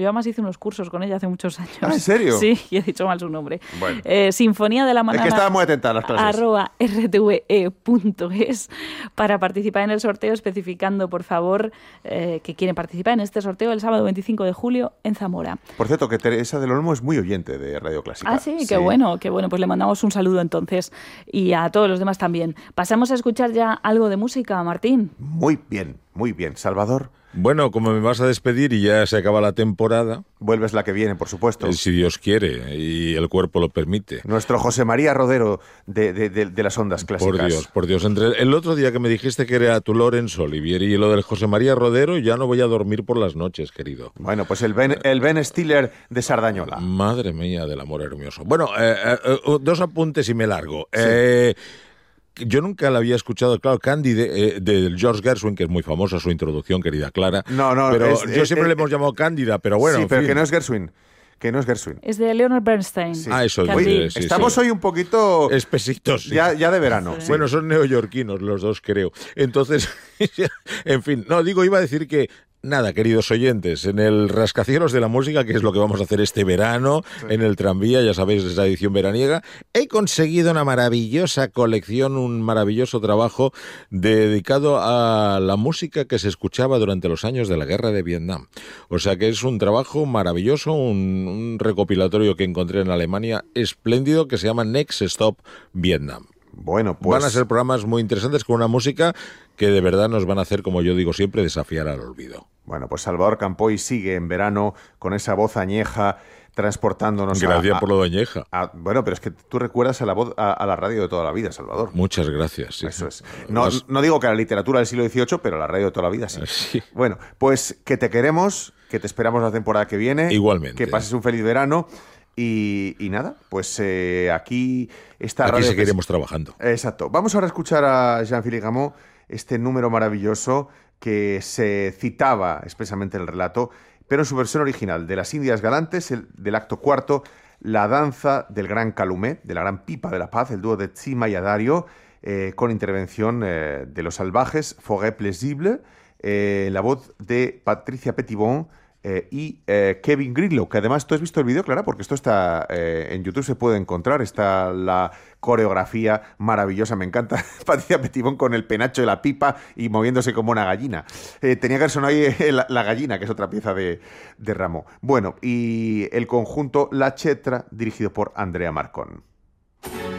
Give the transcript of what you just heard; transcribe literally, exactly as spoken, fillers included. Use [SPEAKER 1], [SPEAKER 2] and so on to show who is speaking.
[SPEAKER 1] Yo además hice unos cursos con ella hace muchos años.
[SPEAKER 2] ¿Ah, en serio?
[SPEAKER 1] Sí, y he dicho mal su nombre.
[SPEAKER 2] Bueno.
[SPEAKER 1] Eh, Sinfonía de la Manana.
[SPEAKER 2] Es que estaba muy atenta a las clases.
[SPEAKER 1] Arroba r t v e punto es para participar en el sorteo, especificando, por favor, eh, que quieren participar en este sorteo el sábado veinticinco de julio en Zamora.
[SPEAKER 2] Por cierto, que Teresa del Olmo es muy oyente de Radio Clásica.
[SPEAKER 1] Ah, sí, qué bueno, qué bueno. Pues le mandamos un saludo entonces y a todos los demás también. Pasamos a escuchar ya algo de música, Martín.
[SPEAKER 2] Muy bien, muy bien. Salvador.
[SPEAKER 3] Bueno, como me vas a despedir y ya se acaba la temporada...
[SPEAKER 2] Vuelves la que viene, por supuesto.
[SPEAKER 3] Si Dios quiere y el cuerpo lo permite.
[SPEAKER 2] Nuestro José María Rodero de, de, de, de las ondas clásicas.
[SPEAKER 3] Por Dios, por Dios. Entre el otro día que me dijiste que era tu Lorenzo Olivieri y lo del José María Rodero, ya no voy a dormir por las noches, querido.
[SPEAKER 2] Bueno, pues el Ben, el Ben Stiller de Sardañola.
[SPEAKER 3] Madre mía del amor hermoso. Bueno, eh, eh, dos apuntes y me largo.
[SPEAKER 2] Sí.
[SPEAKER 3] Eh... Yo nunca la había escuchado, claro, Candy de, eh, de George Gershwin, que es muy famosa su introducción, querida Clara.
[SPEAKER 2] No, no,
[SPEAKER 3] pero
[SPEAKER 2] es,
[SPEAKER 3] yo
[SPEAKER 2] es,
[SPEAKER 3] siempre
[SPEAKER 2] es,
[SPEAKER 3] le hemos llamado Cándida, pero bueno.
[SPEAKER 2] Sí, pero
[SPEAKER 3] en fin.
[SPEAKER 2] que no es Gershwin. Que no es Gershwin.
[SPEAKER 1] Es de Leonard Bernstein.
[SPEAKER 2] Sí.
[SPEAKER 3] Ah, eso es.
[SPEAKER 2] Oye,
[SPEAKER 3] sí,
[SPEAKER 2] estamos
[SPEAKER 3] sí.
[SPEAKER 2] hoy un poquito...
[SPEAKER 3] Espesitos. Sí.
[SPEAKER 2] Ya, ya de verano. Sí.
[SPEAKER 3] Bueno, son neoyorquinos los dos, creo. Entonces, en fin, no, digo, iba a decir que... Nada, queridos oyentes, en el Rascacielos de la Música, que es lo que vamos a hacer este verano, sí. en el tranvía, ya sabéis, es la edición veraniega, he conseguido una maravillosa colección, un maravilloso trabajo dedicado a la música que se escuchaba durante los años de la Guerra de Vietnam. O sea que es un trabajo maravilloso, un, un recopilatorio que encontré en Alemania espléndido que se llama Next Stop Vietnam.
[SPEAKER 2] Bueno, pues...
[SPEAKER 3] Van a ser programas muy interesantes con una música que de verdad nos van a hacer, como yo digo siempre, desafiar al olvido.
[SPEAKER 2] Bueno, pues Salvador Campoy sigue en verano con esa voz añeja transportándonos
[SPEAKER 3] Gracias
[SPEAKER 2] a, a,
[SPEAKER 3] por lo de añeja.
[SPEAKER 2] A, bueno, pero es que tú recuerdas a la voz a, a la radio de toda la vida, Salvador.
[SPEAKER 3] Muchas gracias. Sí.
[SPEAKER 2] Eso es. No, no digo que a la literatura del siglo dieciocho, pero a la radio de toda la vida sí.
[SPEAKER 3] sí.
[SPEAKER 2] Bueno, pues que te queremos, que te esperamos la temporada que viene.
[SPEAKER 3] Igualmente.
[SPEAKER 2] Que pases un feliz verano. Y, y nada, pues eh, aquí está...
[SPEAKER 3] Aquí
[SPEAKER 2] radio
[SPEAKER 3] seguiremos
[SPEAKER 2] que...
[SPEAKER 3] trabajando.
[SPEAKER 2] Exacto. Vamos ahora a escuchar a Jean-Philippe Gameau, este número maravilloso que se citaba expresamente en el relato, pero en su versión original, de las Indias Galantes, el, del acto cuarto, la danza del gran Calumet, de la gran pipa de la paz, el dúo de Tsima y Adario, eh, con intervención eh, de los salvajes, Forêt Plaisible, eh, la voz de Patricia Petitbon, Eh, y eh, Kevin Grillo, que además tú has visto el vídeo, Clara, porque esto está eh, en YouTube, se puede encontrar, está la coreografía maravillosa, me encanta Patricia Petitbon con el penacho de la pipa y moviéndose como una gallina. Eh, tenía que haber sonado ahí eh, la, la gallina, que es otra pieza de, de Rameau. Bueno, y el conjunto La Chetra, dirigido por Andrea Marcón.